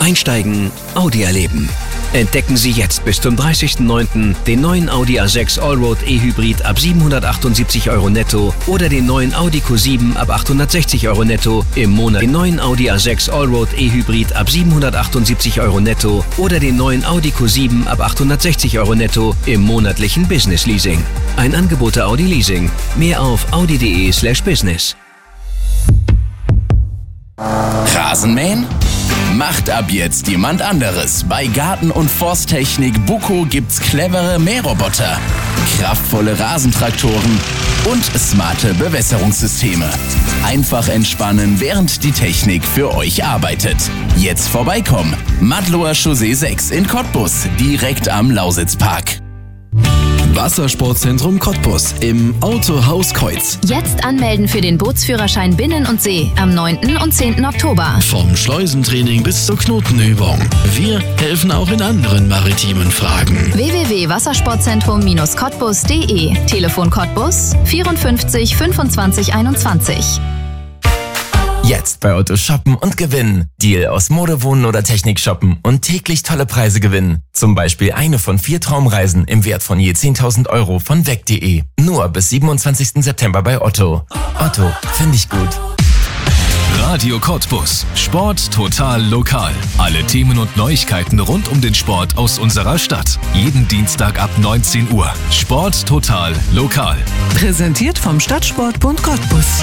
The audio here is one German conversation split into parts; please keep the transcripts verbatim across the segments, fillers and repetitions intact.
Einsteigen, Audi erleben. Entdecken Sie jetzt bis zum dreißigsten neunten den neuen Audi A sechs Allroad E-Hybrid ab siebenhundertachtundsiebzig Euro netto oder den neuen Audi Q sieben ab achthundertsechzig Euro netto im Monat. Den neuen Audi A sechs Allroad E-Hybrid ab siebenhundertachtundsiebzig Euro netto oder den neuen Audi Q sieben ab achthundertsechzig Euro netto im monatlichen Business Leasing. Ein Angebot der Audi Leasing. Mehr auf audi.de slash business. Rasenmähen? Macht ab jetzt jemand anderes. Bei Garten- und Forsttechnik Buco gibt's clevere Mähroboter, kraftvolle Rasentraktoren und smarte Bewässerungssysteme. Einfach entspannen, während die Technik für euch arbeitet. Jetzt vorbeikommen. Madloer Chaussee sechs in Cottbus, direkt am Lausitzpark. Wassersportzentrum Cottbus im Autohaus Keutz. Jetzt anmelden für den Bootsführerschein Binnen und See am neunten und zehnten Oktober. Vom Schleusentraining bis zur Knotenübung. Wir helfen auch in anderen maritimen Fragen. w w w punkt wassersportzentrum cottbus punkt de. Telefon Cottbus vierundfünfzig fünfundzwanzig einundzwanzig. Jetzt bei Otto shoppen und gewinnen. Deal aus Mode, Wohnen oder Technik shoppen und täglich tolle Preise gewinnen. Zum Beispiel eine von vier Traumreisen im Wert von je zehntausend Euro von weg punkt de. Nur bis siebenundzwanzigsten September bei Otto. Otto, finde ich gut. Radio Cottbus. Sport total lokal. Alle Themen und Neuigkeiten rund um den Sport aus unserer Stadt. Jeden Dienstag ab neunzehn Uhr. Sport total lokal. Präsentiert vom Stadtsportbund Cottbus.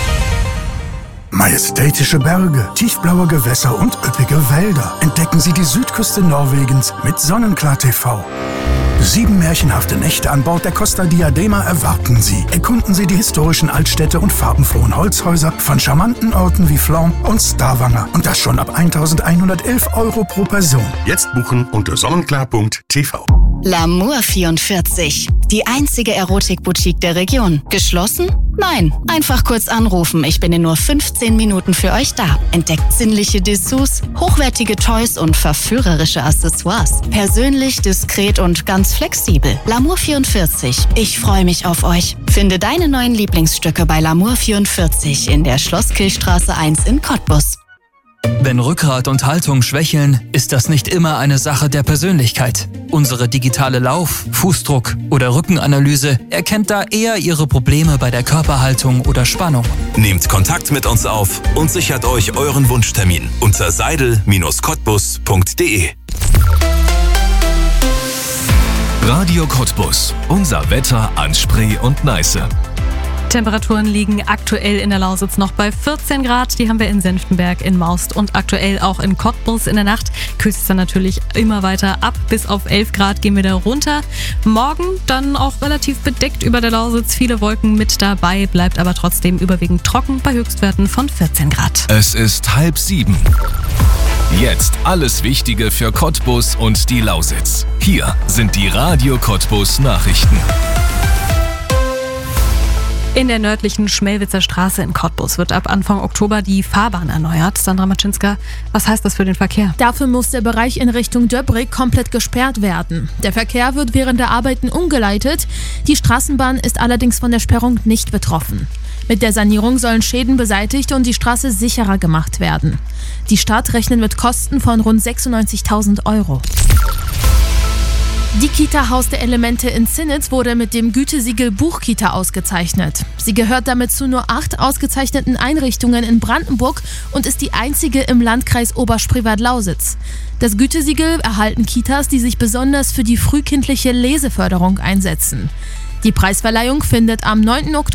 Majestätische Berge, tiefblaue Gewässer und üppige Wälder. Entdecken Sie die Südküste Norwegens mit Sonnenklar T V. Sieben märchenhafte Nächte an Bord der Costa Diadema erwarten Sie. Erkunden Sie die historischen Altstädte und farbenfrohen Holzhäuser von charmanten Orten wie Flom und Stavanger. Und das schon ab eintausendeinhundertelf Euro pro Person. Jetzt buchen unter sonnenklar punkt t v. Lamour vierundvierzig. Die einzige Erotikboutique der Region. Geschlossen? Nein. Einfach kurz anrufen. Ich bin in nur fünfzehn Minuten für euch da. Entdeckt sinnliche Dessous, hochwertige Toys und verführerische Accessoires. Persönlich, diskret und ganz flexibel. Lamour vierundvierzig. Ich freue mich auf euch. Finde deine neuen Lieblingsstücke bei Lamour vierundvierzig in der Schlosskirchstraße eins in Cottbus. Wenn Rückgrat und Haltung schwächeln, ist das nicht immer eine Sache der Persönlichkeit. Unsere digitale Lauf-, Fußdruck- oder Rückenanalyse erkennt da eher Ihre Probleme bei der Körperhaltung oder Spannung. Nehmt Kontakt mit uns auf und sichert euch euren Wunschtermin unter seidel Bindestrich cottbus punkt de. Radio Cottbus. Unser Wetter an Spree und Neiße. Temperaturen liegen aktuell in der Lausitz noch bei vierzehn Grad. Die haben wir in Senftenberg, in Maust und aktuell auch in Cottbus. In der Nacht kühlt es dann natürlich immer weiter ab. Bis auf elf Grad gehen wir da runter. Morgen dann auch relativ bedeckt über der Lausitz. Viele Wolken mit dabei, bleibt aber trotzdem überwiegend trocken bei Höchstwerten von vierzehn Grad. Es ist halb sieben. Jetzt alles Wichtige für Cottbus und die Lausitz. Hier sind die Radio Cottbus Nachrichten. In der nördlichen Schmelwitzer Straße in Cottbus wird ab Anfang Oktober die Fahrbahn erneuert. Sandra Matschinska, was heißt das für den Verkehr? Dafür muss der Bereich in Richtung Döbrig komplett gesperrt werden. Der Verkehr wird während der Arbeiten umgeleitet. Die Straßenbahn ist allerdings von der Sperrung nicht betroffen. Mit der Sanierung sollen Schäden beseitigt und die Straße sicherer gemacht werden. Die Stadt rechnet mit Kosten von rund sechsundneunzigtausend Euro. Die Kita Haus der Elemente in Zinnitz wurde mit dem Gütesiegel Buchkita ausgezeichnet. Sie gehört damit zu nur acht ausgezeichneten Einrichtungen in Brandenburg und ist die einzige im Landkreis Oberspreewald-Lausitz. Das Gütesiegel erhalten Kitas, die sich besonders für die frühkindliche Leseförderung einsetzen. Die Preisverleihung findet am neunten Oktober